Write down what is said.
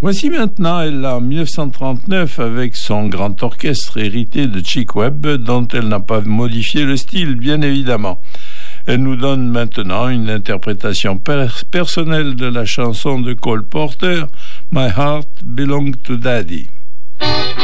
Voici maintenant Ella en 1939 avec son grand orchestre hérité de Chick Webb, dont elle n'a pas modifié le style, bien évidemment. Elle nous donne maintenant une interprétation personnelle de la chanson de Cole Porter, My Heart Belongs to Daddy.